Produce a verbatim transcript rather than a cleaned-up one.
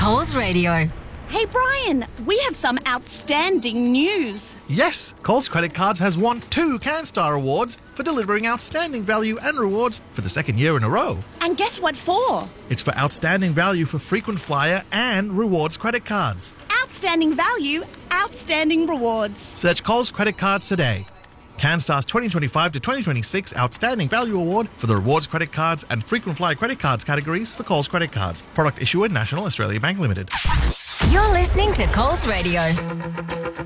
Coles Radio. Hey Brian, we have some outstanding news. Yes, Coles Credit Cards has won two CanStar Awards for delivering outstanding value and rewards for the second year in a row. And guess what for? It's for outstanding value for frequent flyer and rewards credit cards. Outstanding value, outstanding rewards. Search Coles Credit Cards today. CanStar's twenty twenty-five to twenty twenty-six Outstanding Value Award for the rewards credit cards and frequent flyer credit cards categories for Coles Credit Cards. Product issuer National Australia Bank Limited. You're listening to Coles Radio.